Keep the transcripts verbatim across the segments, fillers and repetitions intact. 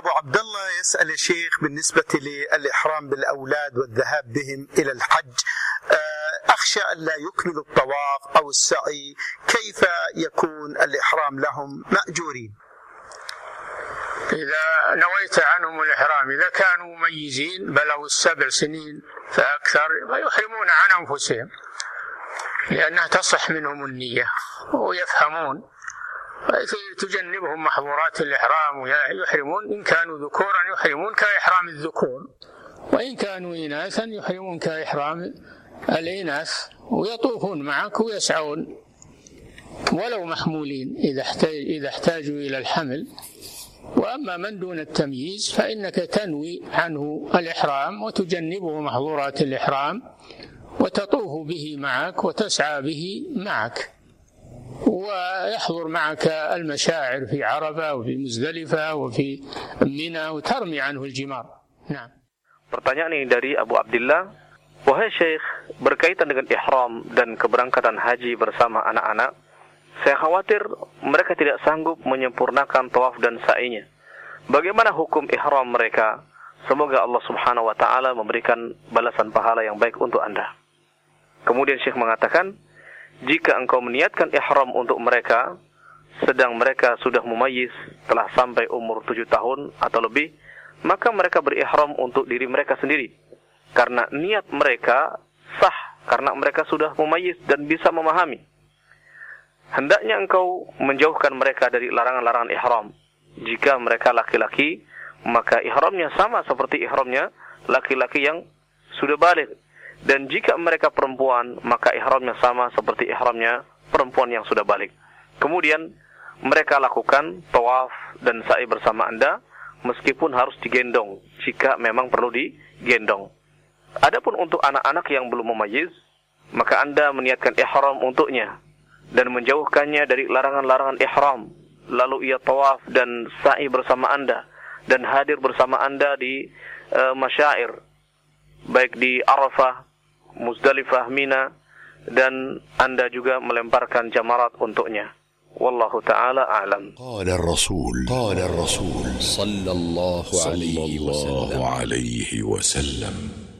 أبو عبد الله يسأل الشيخ بالنسبة للإحرام بالأولاد والذهاب بهم إلى الحج، أخشى أن لا يكملوا الطواف أو السعي، كيف يكون الإحرام لهم مأجورين؟ إذا نويت عنهم الإحرام إذا كانوا مميزين بلغوا السبع سنين فأكثر فيحرمون عن أنفسهم، لأنها تصح منهم النية ويفهمون، تجنبهم محظورات الإحرام ويحرمون. إن كانوا ذكورا يحرمون كإحرام الذكور، وإن كانوا إناثا يحرمون كإحرام الإناث، ويطوفون معك ويسعون ولو محمولين إذا احتاج إذا احتاجوا إلى الحمل. وأما من دون التمييز فإنك تنوي عنه الإحرام وتجنبه محظورات الإحرام وتطوف به معك وتسعى به معك، ويحضر معك المشاعر في عرفة وفي مزدلفة وفي منى وترمي عنه الجمار. نعم. Pertanyaan ini dari Abu Abdillah. Wahai Syekh, berkaitan dengan ihram dan keberangkatan haji bersama anak-anak, saya khawatir mereka tidak sanggup menyempurnakan tawaf dan sa'inya. Bagaimana hukum ihram mereka? Semoga Allah Subhanahu wa taala memberikan balasan pahala yang baik untuk Anda. Kemudian Syekh mengatakan, jika engkau meniatkan ihram untuk mereka sedang mereka sudah mumayyiz, telah sampai umur tujuh tahun atau lebih, maka mereka berihram untuk diri mereka sendiri, karena niat mereka sah, karena mereka sudah mumayyiz dan bisa memahami. Hendaknya engkau menjauhkan mereka dari larangan-larangan ihram. Jika mereka laki-laki, maka ihramnya sama seperti ihramnya laki-laki yang sudah baligh. Dan jika mereka perempuan, maka ihramnya sama seperti ihramnya perempuan yang sudah baligh. Kemudian mereka lakukan tawaf dan sa'i bersama Anda, meskipun harus digendong jika memang perlu digendong. Adapun untuk anak-anak yang belum mumayyiz, maka Anda meniatkan ihram untuknya dan menjauhkannya dari larangan-larangan ihram, lalu ia tawaf dan sa'i bersama Anda dan hadir bersama Anda di uh, masyair, baik di Arafah, Muzdalifah, Mina, dan Anda juga melemparkan jamarat untuknya. Wallahu ta'ala a'lam. Qala ar-rasul Qala ar-rasul sallallahu alaihi wasallam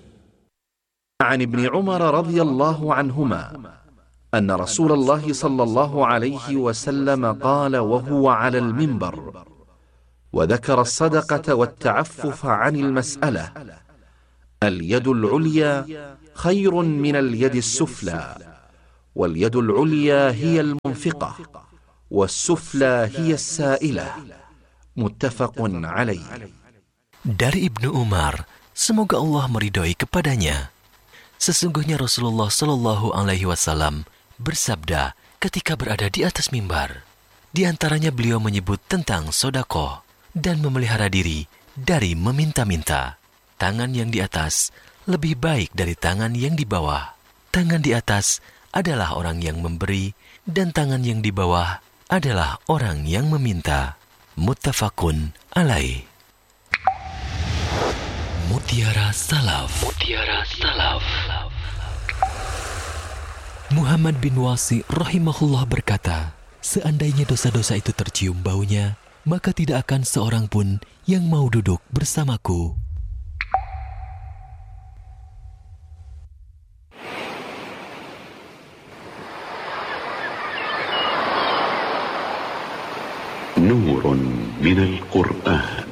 عن ابن عمر رضي الله عنهما أن رسول الله صلى الله عليه وسلم قال وهو على المنبر وذكر الصدقة والتعفف عن المسألة: اليد العليا خير من اليد السفلى، واليد العليا هي المنفقة، والسفلى هي السائلة. متفق عليه. Dari Ibnu Umar, semoga Allah meridhoi kepadanya, sesungguhnya Rasulullah Shallallahu Alaihi Wasallam bersabda ketika berada di atas mimbar. Di antaranya beliau menyebut tentang sedekah dan memelihara diri dari meminta-minta. Tangan yang di atas lebih baik dari tangan yang di bawah. Tangan di atas adalah orang yang memberi, dan tangan yang di bawah adalah orang yang meminta. Muttafaqun alaih. Mutiara Salaf. Mutiara Salaf. Muhammad bin Wasi rahimahullah berkata, seandainya dosa-dosa itu tercium baunya, maka tidak akan seorang pun yang mau duduk bersamaku. Nurun minal Qur'an.